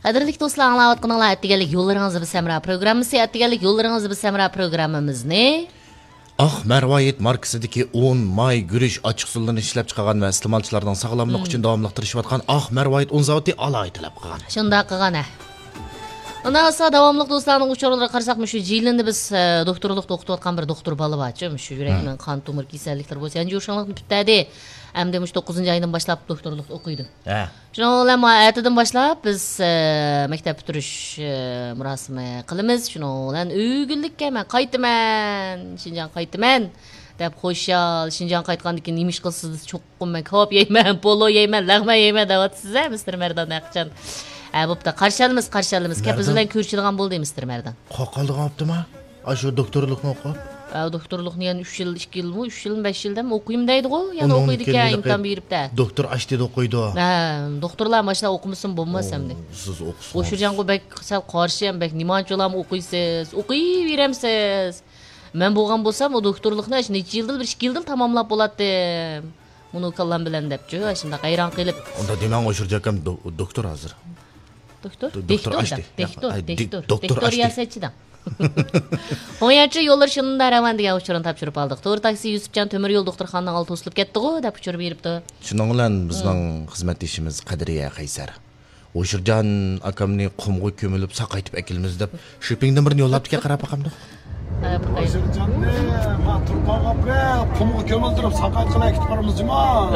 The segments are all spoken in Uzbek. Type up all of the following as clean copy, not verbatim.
Qadrli do'stlar, anglayotganinglar attiganlik yo'llaringizni bisamra programmasi, attiganlik yo'llaringizni bisamra programmamizni Marvayet markasidagi 10 may gurish ochiq suvlarni ishlab chiqargan va iste'molchilarning sog'lomligi uchun davomli tirishayotgan Marvayet un zavodi alaytilab qilgan. Shunda qilgan. Ondan sonra davomli do'stlarning uchurlariga qarasak, shu jilindi biz doktorlik o'qitayotgan bir doktor bola bor-chi, shu yurakning qon tomir kasalliklar bo'lsa, endi o'shanlikni bitadi. Endi 9-oydan boshlab doktorlik o'qiydi. Shuningdek, aytidan boshlab biz maktab bitirish murosimi qilamiz. Shuningdek, uyg'unlikka men qaytaman, Shinjon qaytaman deb xo'shal, Shinjon qaytgandan keyin nima ish qilsiz? Cho'qqim men ko'p yeyman, polo yeyman, lag'ma yeyman deyapsiz, Mr. Merdan Aqchan. Bo'pti, qarshilamiz. Biz bilan ko'rishadigan bo'ldi, Mr. Merdan. Qoqaldigan optimi? Shu doktorlikni o'qib. Doktorluqni yani 3 yil, 2 yilmi, 3 yil, 5 yildan o'qiyim deydi-ku. Yani o'qiydi ekan, imkon beribdi. Doktor ashtida o'qiydi. Doktorlar mana shunday o'qimasin bo'lmasam de. Siz o'qisiz. O'shirjangu bek sal qarshi ham bek nimanchalam o'qiysiz, o'qiyveramsiz. Men bo'lgan bo'lsam, o doktorlikni necha yildir, 1-2 yildan tamomlab bo'lardim. Buni kallam bilan debchi, shunda qayron qilib. Unda deman o'shirjakam doktor hozir. Doktor yasachidan. Oyatchi yo'llar shunda ravan degan uchurini topshirib oldik. To'g'ri taksi Yusufjon temir yo'l doktorxonaning oldi to'silib ketdi-ku deb uchirib beribdi. Shuning bilan bizning xizmatdishimiz Qadriya Qaysar. O'shirjon akamni qumga ko'milib saqaytib akilmiz deb shopingdan birini yo'llabga qarab baqamdi. O'shirjonni men turqonga qumga ko'mildirib saqaytib ketib boramiz-mi?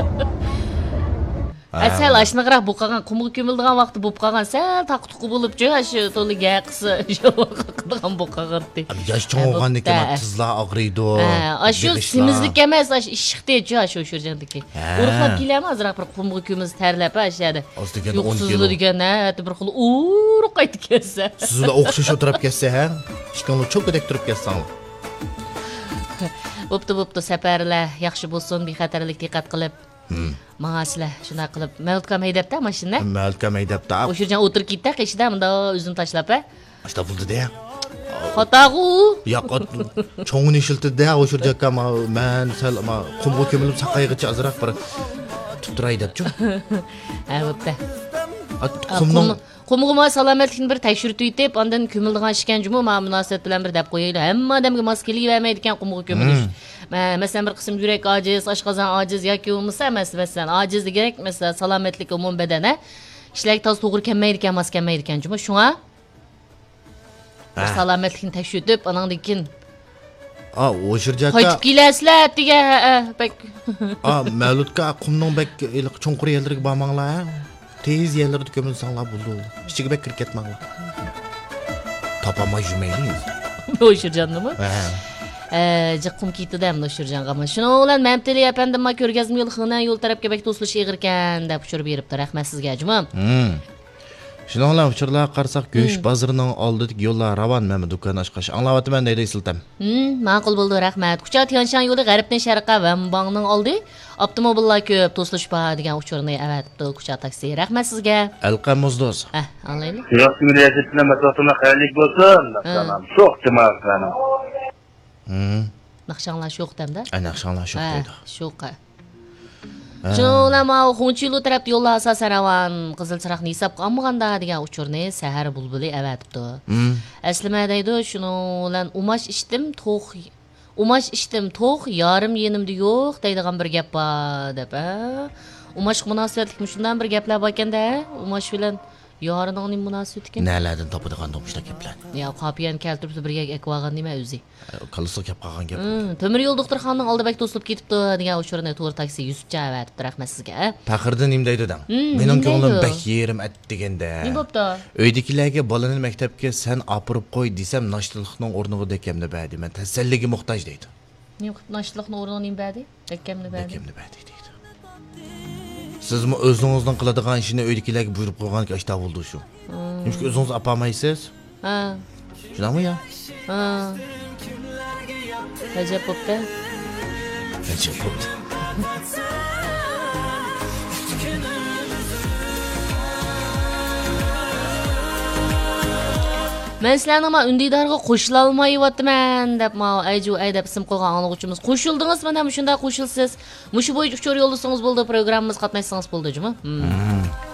Sal ashniqroq bu qolgan qumga ko'mildigan vaqti bo'lib qolgan, sal taqtuqi bo'lib shu to'liga qisi qildigan bu qolgandi. Yosh cho'g'andan keyin tizlar og'riydi. Shu semizlik emas, ishiqda shu o'shirjandiki. Urqlab kelami azroq bir qumga ko'miz tarlab ashadi. Yo'qsizlik degan, bir xil uruq qaytib kelsa. Sizlar o'xshash o'tirib ketsa, ha? Ishqonlar cho'qidek turib ketsan. Bo'pti, safarlar yaxshi bo'lsin, bexatarlik diqqat qilib. Ma'asla shuna qilib Malkam haydabda mashina. Malkam haydabda. O'shirjan o'tirib ketdi, qishda bunda o'zini tashlab. Ashta bo'ldi-da. Xotog'u. Yo'q, cho'ngni shiltida o'shirjakka men sal qumga ko'milib saqaygacha azroq bir tutray debchi. Bo'pti. Qumga salomatlikni bir tekshirib yetib, ondan ko'mildigan ishkanjimi munosabat bilan bir deb qo'yaylik. Hamma odamga maskali vermaydi ekan qumga ko'milish. Mesela bir qism yurak ojiz, oshqozon ojiz yoki bo'lmasa, masalan, ojiz kerak, masalan, salomatlik umum badana ishlarga to'g'ri kelmaydi ekan, mos kelmaydi ekan. Shunga salomatlikni tekshirib, andan keyin o'shirjakka qaytib kelasizlar degan bak. Mavludga qumning bak cho'nqur yerlariga bormanglar. Tez yerlarga ko'milsanglar bo'ldi. Ichiga bak kirib ketmanglar. Topamay yurmaysiz. O'shirjannimi? Jiqqim ketdi ham O'shirjonga. Shuning bilan Mamtili apandim ko'rgazma yo'l xina yo'l tarafga bak to'silish ig'ir ekan deb uchirib beribdi. Rahmat sizga, jumam. Shuning bilan uchirlar qarsak go'sht bozorining oldidagi yo'llar ravon mana do'kon ochqash. Anglayapman deydi siltam. Ma'qul bo'ldi, rahmat. Kuchat Tianshan yo'li g'arbdan sharqqa va Mbangning oldi avtomobillar ko'p to'silish bor degan uchurni avatibdi Kuchat taksi. Rahmat sizga. Alqamozdos. Anglaylik. Yo'qmi rejasini matosini xayrlik bo'lsin. Sho'x demoqlana. Naqshanglar sho'q demda? Naqshanglar sho'q deydi. Sho'q. Shunama Xunchilu tarafda yo'llar asosan ravan qizil chiroqni hisobga olmaganda degan uchurni sahar bulbuli avatibdi. Aslima deydi, shuning bilan umash ichdim to'q, yarim yenimda yo'q deydigan bir gap bor deb. Umash munosabatlikmi shundan bir gaplar bor ekanda, umash bilan yorining munosabati ekan. Nalardan topadigan to'pishlar gaplar. Ya qopiyan keltirib birga ekvagan nima o'zi? Qilsa gap qolgan gap. Temir yo'l doktorxonaning oldida bak to'silib ketibdi degan uchurni to'g'ri taksi Yusufcha avatibdi. Rahmat sizga. Faxriddin nima deydi-dan? Mening ko'nglim bak yerim at deganda. Nima bo'pti? Uydagilarga bolani maktabga sen opirib qo'y desam, noshtalikning o'rniga dekamni badi. Men tasalliga muhtoj deydi. Nima noshtalikning o'rniga nima badi? Dekamni badi. Dekamni badi deydi. Sizmi o'zingizdan qiladigan ishni uydagilarga buyurib qo'yganki ashta bo'ldi shu. Chunki o'zingiz olmaysiz. Shunami ya? Ajab bo'pti. Ajab bo'pti. Men sizlarni undiydorga qo'shila olmayapman deb deb ism qo'ygan anglag'uchimiz. Qo'shildingizmi? Mana shunday qo'shilsiz. Mushu bo'yicha uchur yo'llasangiz bo'ldi, programmamiz qatnashsangiz bo'ldi, juma.